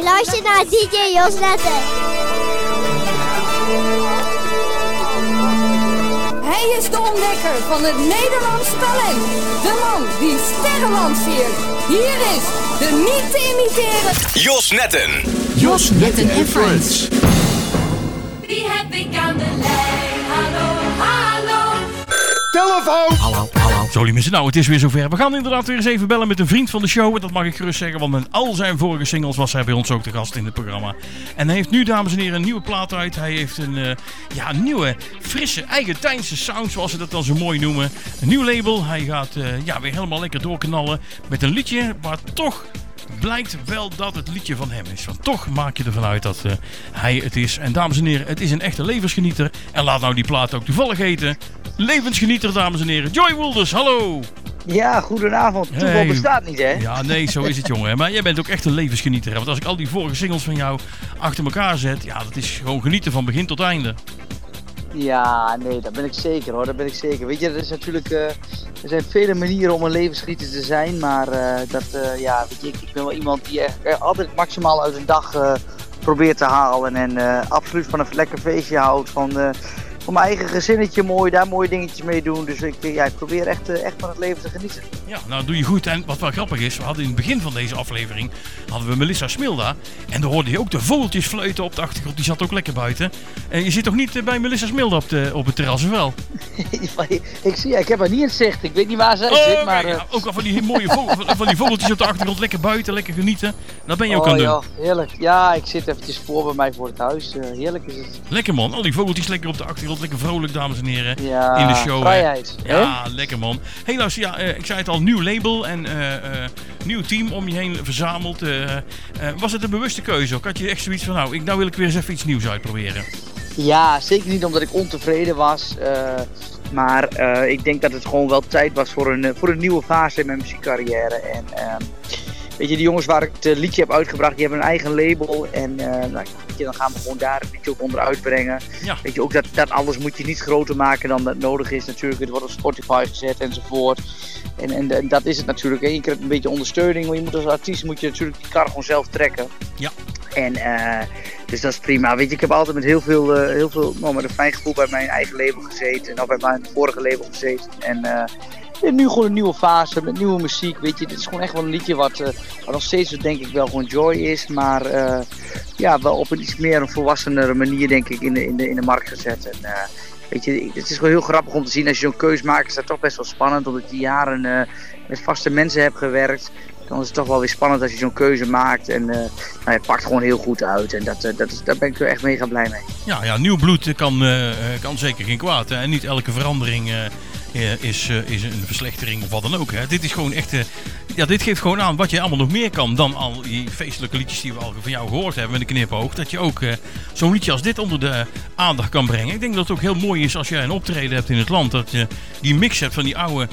luister naar DJ Jos Netten. Hij is de ontdekker van het Nederlands talent. De man die sterren lanceert. Hier is de niet te imiteren Jos Netten. Jos Netten en Friends. Wie heb ik aan de lijn? Hallo, hallo. Telefoon! Hallo. Zo lieve mensen, nou het is weer zover. We gaan inderdaad weer eens even bellen met een vriend van de show. En dat mag ik gerust zeggen, want met al zijn vorige singles was hij bij ons ook de gast in het programma. En hij heeft nu, dames en heren, een nieuwe plaat uit. Hij heeft een nieuwe, frisse, eigentijnse sound, zoals ze dat dan zo mooi noemen. Een nieuw label. Hij gaat weer helemaal lekker doorknallen met een liedje waar toch blijkt wel dat het liedje van hem is. Want toch maak je ervan uit dat hij het is. En dames en heren, het is een echte levensgenieter. En laat nou die plaat ook toevallig heten. Levensgenieter, dames en heren. Joy Wilders, hallo! Ja, goedenavond. Toeval Hey. bestaat niet, hè? Ja, nee, zo is het, jongen. Maar jij bent ook echt een levensgenieter. Hè? Want als ik al die vorige singles van jou achter elkaar zet, ja, dat is gewoon genieten van begin tot einde. Ja, nee, dat ben ik zeker, hoor. Dat ben ik zeker. Weet je, er is natuurlijk... er zijn vele manieren om een levensgenieter te zijn, maar weet je, ik ben wel iemand die echt altijd maximaal uit een dag probeert te halen en absoluut van een lekker feestje houdt, van mijn eigen gezinnetje mooi, daar mooie dingetjes mee doen. Dus ik probeer echt van het leven te genieten. Ja, nou doe je goed. En wat wel grappig is, we hadden in het begin van deze aflevering hadden we Melissa Smilda. En daar hoorde je ook de vogeltjes fluiten op de achtergrond. Die zat ook lekker buiten. En je zit toch niet bij Melissa Smilda op het terras, of wel? Ik heb haar niet in zicht. Ik weet niet waar zij zit, maar... Ja, ook al van die mooie van die vogeltjes op de achtergrond. Lekker buiten, lekker genieten. Dat ben je ook aan het doen. Ja, heerlijk. Ja, ik zit eventjes bij mij voor het huis. Heerlijk is het. Lekker man. Al die vogeltjes lekker op de achtergrond. Lekker vrolijk, dames en heren. Ja, in de show. vrijheid. Ja, lekker man. Hey, luister, ik zei het al, nieuw label en nieuw team om je heen verzameld. Was het een bewuste keuze? Of had je echt zoiets van, nou wil ik weer eens even iets nieuws uitproberen? Ja, zeker niet omdat ik ontevreden was. Maar ik denk dat het gewoon wel tijd was voor een nieuwe fase in mijn muziekcarrière. En weet je, die jongens waar ik het liedje heb uitgebracht, die hebben een eigen label. En dan gaan we gewoon daar het liedje ook onder uitbrengen. Ja. Weet je, ook dat alles moet je niet groter maken dan dat nodig is natuurlijk. Het wordt op Spotify gezet enzovoort. En dat is het natuurlijk. Hè. Je krijgt een beetje ondersteuning, maar je moet als artiest natuurlijk die kar gewoon zelf trekken. Ja. En dus dat is prima. Weet je, ik heb altijd met heel veel met een fijn gevoel bij mijn eigen label gezeten. En bij mijn vorige label gezeten. En nu gewoon een nieuwe fase met nieuwe muziek. Weet je, dit is gewoon echt wel een liedje wat nog steeds denk ik wel gewoon Joy is. Maar wel op een iets meer een volwassenere manier denk ik in de markt gezet. En weet je, het is gewoon heel grappig om te zien als je zo'n keus maakt. Is dat toch best wel spannend, omdat ik die jaren met vaste mensen heb gewerkt. Dan is het toch wel weer spannend als je zo'n keuze maakt. En het pakt gewoon heel goed uit. En daar ben ik echt mega blij mee. Ja, nieuw bloed kan zeker geen kwaad. Hè? En niet elke verandering is een verslechtering of wat dan ook. Hè? Dit is gewoon echt... dit geeft gewoon aan wat je allemaal nog meer kan dan al die feestelijke liedjes die we al van jou gehoord hebben met een knipoog. Dat je ook zo'n liedje als dit onder de aandacht kan brengen. Ik denk dat het ook heel mooi is als jij een optreden hebt in het land. Dat je die mix hebt van die oude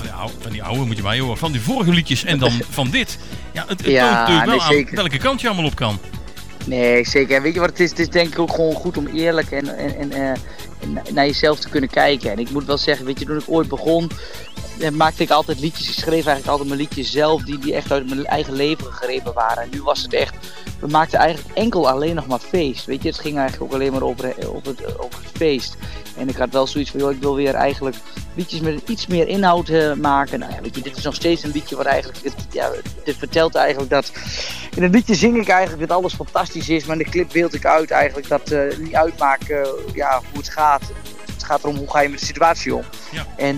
moet je maar horen, van die vorige liedjes en dan van dit. Ja, het toont natuurlijk wel aan welke kant je allemaal op kan. Nee, zeker. En weet je wat het is? Het is denk ik ook gewoon goed om eerlijk en naar jezelf te kunnen kijken. En ik moet wel zeggen, weet je, toen ik ooit begon, maakte ik altijd liedjes. Ik schreef eigenlijk altijd mijn liedjes zelf, die echt uit mijn eigen leven gegrepen waren. En nu was het echt, we maakten eigenlijk enkel alleen nog maar feest. Weet je, het ging eigenlijk ook alleen maar over het feest. En ik had wel zoiets van, ik wil weer eigenlijk liedjes met iets meer inhoud maken. Nou ja, weet je, dit is nog steeds een liedje wat eigenlijk, dit vertelt eigenlijk dat... In het liedje zing ik eigenlijk dat alles fantastisch is, maar in de clip beeld ik uit eigenlijk dat niet uitmaakt hoe het gaat. Het gaat erom hoe ga je met de situatie om. Ja. En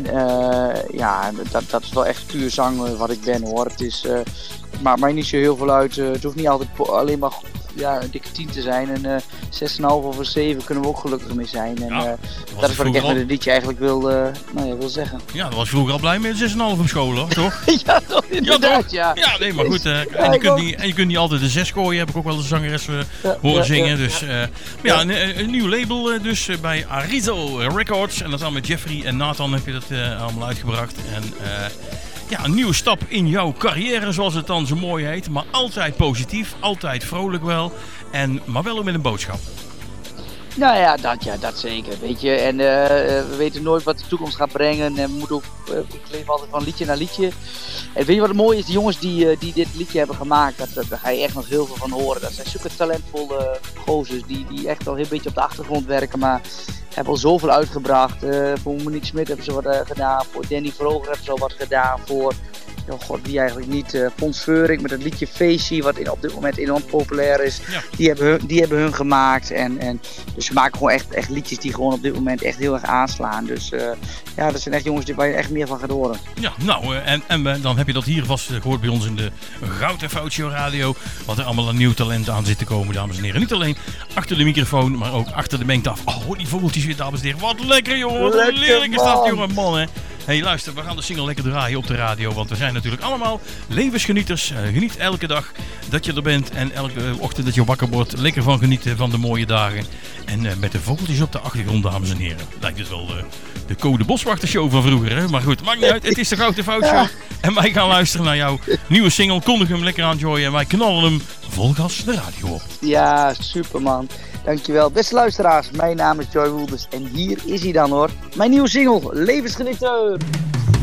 dat is wel echt puur zang wat ik ben, hoor. Het maakt mij niet zo heel veel uit. Het hoeft niet altijd alleen maar een dikke 10 te zijn. En 6,5 of een 7 kunnen we ook gelukkig mee zijn. En dat is wat ik echt met het liedje eigenlijk wil zeggen. Ja, daar was ik vroeger al blij met 6,5 op school, hoor, toch? Ja, toch, inderdaad, ja. Ja, nee, maar goed. Je kunt niet altijd de 6 gooien, heb ik ook wel de zangeres horen zingen. Dus, een nieuw label dus bij Arizo Records. En dat dan met Jeffrey en Nathan heb je dat allemaal uitgebracht. En... een nieuwe stap in jouw carrière, zoals het dan zo mooi heet. Maar altijd positief, altijd vrolijk wel. Maar wel ook met een boodschap. Nou ja, dat zeker, weet je. En we weten nooit wat de toekomst gaat brengen. En we moeten ook, ik leef altijd van liedje naar liedje. En weet je wat het mooie is? De jongens die dit liedje hebben gemaakt, daar ga je echt nog heel veel van horen. Dat zijn zulke talentvolle gozers die echt al heel beetje op de achtergrond werken. Maar hebben al zoveel uitgebracht. Voor Monique Smit hebben ze wat gedaan. Voor Danny Vroger hebben ze al wat gedaan. Voor... Oh god, wie eigenlijk niet. Fons Veuring met het liedje Feestie, wat op dit moment enorm populair is. Ja. Die hebben hun gemaakt. Dus ze maken gewoon echt liedjes die gewoon op dit moment echt heel erg aanslaan. Dus ja, dat zijn echt jongens waar je echt meer van gaat horen. Ja, nou, en dan heb je dat hier vast gehoord bij ons in de Goud en Fout Show Radio. Wat er allemaal een nieuw talent aan zit te komen, dames en heren. Niet alleen achter de microfoon, maar ook achter de mengtafel. Oh, die vogeltjes weer, dames en heren. Wat lekker, jongen. Wat een lelijke stad, jongen. Man, hè. Hey, luister, we gaan de single lekker draaien op de radio, want we zijn natuurlijk allemaal levensgenieters. Geniet elke dag dat je er bent en elke ochtend dat je wakker wordt. Lekker van genieten van de mooie dagen. En met de vogeltjes op de achtergrond, dames en heren. Lijkt het wel de Code Boswachter show van vroeger, hè? Maar goed, maakt niet uit. Het is de Goud en Fout Show. En wij gaan luisteren naar jouw nieuwe single. Kondig hem lekker aan, Joy. En wij knallen hem vol gas de radio op. Ja, super man. Dankjewel. Beste luisteraars, mijn naam is Joy Woelders en hier is hij dan hoor. Mijn nieuwe single, Levensgenieter.